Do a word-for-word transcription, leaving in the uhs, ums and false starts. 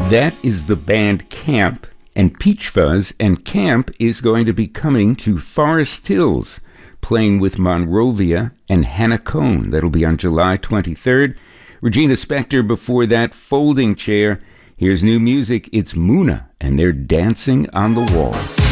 That is the band Camp, and Peach Fuzz, and Camp is going to be coming to Forest Hills, playing with Monrovia and Hannah Cohn. That'll be on July twenty-third. Regina Spektor before that, Folding Chair. Here's new music. It's Muna, and they're Dancing on the Wall.